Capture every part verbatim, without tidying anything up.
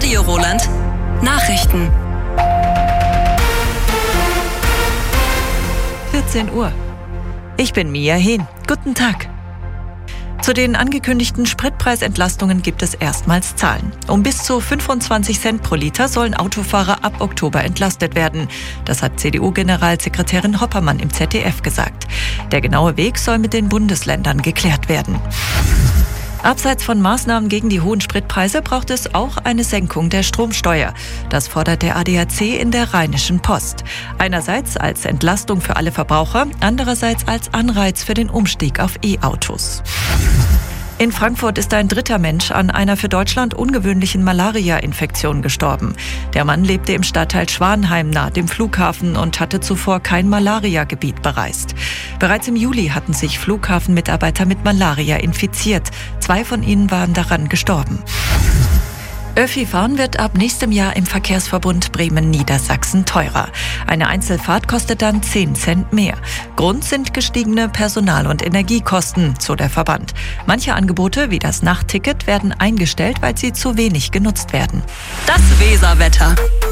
Radio Roland. Nachrichten. vierzehn Uhr. Ich bin Mia Hehn. Guten Tag. Zu den angekündigten Spritpreisentlastungen gibt es erstmals Zahlen. Um bis zu fünfundzwanzig Cent pro Liter sollen Autofahrer ab Oktober entlastet werden. Das hat C D U-Generalsekretärin Hoppermann im Z D F gesagt. Der genaue Weg soll mit den Bundesländern geklärt werden. Abseits von Maßnahmen gegen die hohen Spritpreise braucht es auch eine Senkung der Stromsteuer. Das fordert der A D A C in der Rheinischen Post. Einerseits als Entlastung für alle Verbraucher, andererseits als Anreiz für den Umstieg auf E-Autos. In Frankfurt ist ein dritter Mensch an einer für Deutschland ungewöhnlichen Malaria-Infektion gestorben. Der Mann lebte im Stadtteil Schwanheim nahe dem Flughafen und hatte zuvor kein Malaria-Gebiet bereist. Bereits im Juli hatten sich Flughafenmitarbeiter mit Malaria infiziert. Zwei von ihnen waren daran gestorben. Öffi-Fahren wird ab nächstem Jahr im Verkehrsverbund Bremen-Niedersachsen teurer. Eine Einzelfahrt kostet dann zehn Cent mehr. Grund sind gestiegene Personal- und Energiekosten, so der Verband. Manche Angebote, wie das Nachtticket, werden eingestellt, weil sie zu wenig genutzt werden. Das Weserwetter.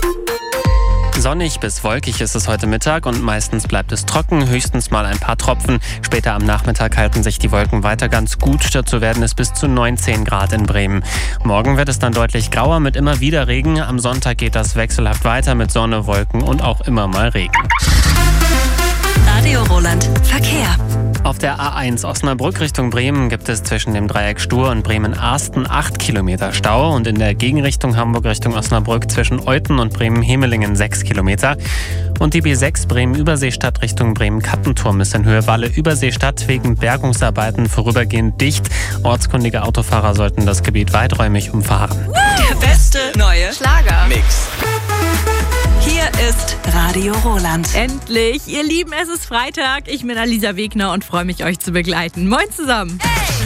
Sonnig bis wolkig ist es heute Mittag und meistens bleibt es trocken, höchstens mal ein paar Tropfen. Später am Nachmittag halten sich die Wolken weiter ganz gut, dazu werden es bis zu neunzehn Grad in Bremen. Morgen wird es dann deutlich grauer mit immer wieder Regen. Am Sonntag geht das wechselhaft weiter mit Sonne, Wolken und auch immer mal Regen. Radio Roland. Verkehr. Auf der A eins Osnabrück Richtung Bremen gibt es zwischen dem Dreieck Stur und Bremen-Arsten acht Kilometer Stau und in der Gegenrichtung Hamburg Richtung Osnabrück zwischen Euthen und Bremen-Hemelingen sechs Kilometer. Und die B sechs Bremen-Überseestadt Richtung Bremen-Kappenturm ist in Höhe Walle-Überseestadt wegen Bergungsarbeiten vorübergehend dicht. Ortskundige Autofahrer sollten das Gebiet weiträumig umfahren. Der beste neue Schlager-Mix. Hier ist Radio Roland. Endlich, ihr Lieben, es ist Freitag. Ich bin Alisa Wegner und freue mich, euch zu begleiten. Moin zusammen. Hey.